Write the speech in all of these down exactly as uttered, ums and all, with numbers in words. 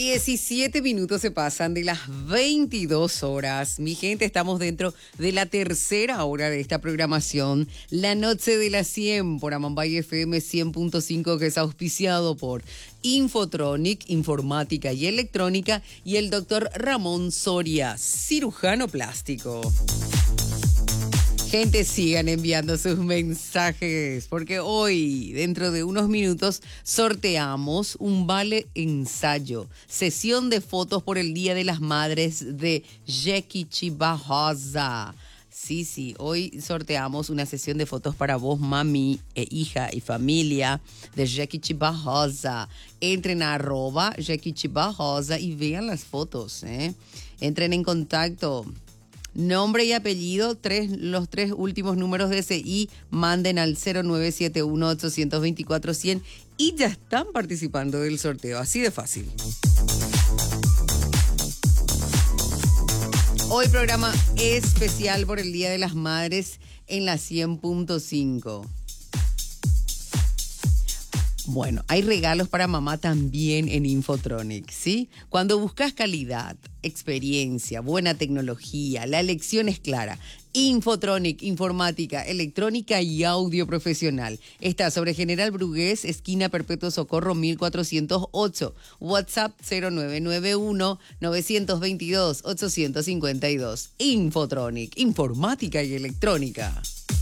diecisiete minutos se pasan de las veintidós horas. Mi gente, estamos dentro de la tercera hora de esta programación. La Noche de las cien por Amambay F M cien punto cinco, que es auspiciado por Infotronic, Informática y Electrónica, y el doctor Ramón Soria, cirujano plástico. Gente, sigan enviando sus mensajes, porque hoy, dentro de unos minutos, sorteamos un vale ensayo, sesión de fotos por el Día de las Madres de Jequichi Bajosa. Sí, sí, hoy sorteamos una sesión de fotos para vos, mami, e hija y familia de Jequichi Bajosa. Entren a arroba Jequichi Bajosa y vean las fotos, ¿eh? Entren en contacto. Nombre y apellido, tres, los tres últimos números de C I, manden al cero nueve siete uno, ocho dos cuatro, cien y ya están participando del sorteo. Así de fácil. Hoy programa especial por el Día de las Madres en la cien punto cinco. Bueno, hay regalos para mamá también en Infotronic, ¿sí? Cuando buscas calidad, experiencia, buena tecnología, la elección es clara. Infotronic, informática, electrónica y audio profesional. Está sobre General Brugués, esquina Perpetuo Socorro mil cuatrocientos ocho. WhatsApp cero nueve nueve uno, nueve dos dos, ocho cinco dos. Infotronic, informática y electrónica.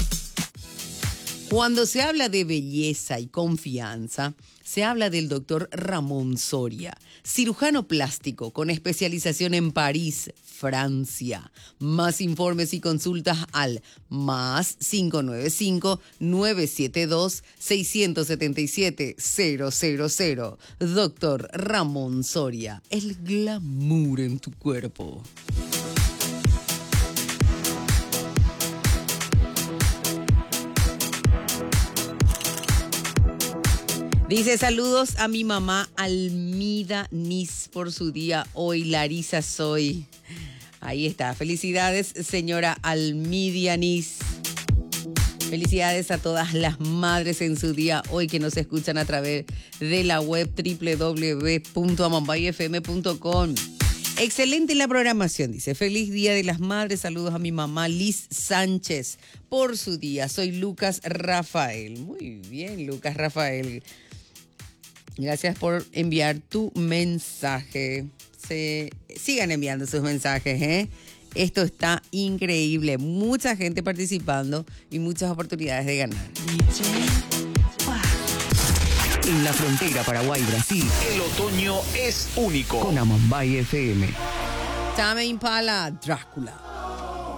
Cuando se habla de belleza y confianza, se habla del doctor Ramón Soria, cirujano plástico con especialización en París, Francia. Más informes y consultas al más cinco nueve cinco, nueve siete dos, seis siete siete, cero cero cero. Doctor Ramón Soria, el glamour en tu cuerpo. Dice, saludos a mi mamá Almida Nis por su día hoy. Larisa soy. Ahí está. Felicidades, señora Almidia Nis. Felicidades a todas las madres en su día hoy que nos escuchan a través de la web doble u doble u doble u punto amambay f m punto com. Excelente la programación, dice. Feliz Día de las Madres. Saludos a mi mamá Liz Sánchez por su día. Soy Lucas Rafael. Muy bien, Lucas Rafael. Gracias por enviar tu mensaje. Se, sigan enviando sus mensajes, ¿eh? Esto está increíble. Mucha gente participando y muchas oportunidades de ganar. En la frontera Paraguay-Brasil, el otoño es único. Con Amambay F M. Tame Impala, Drácula.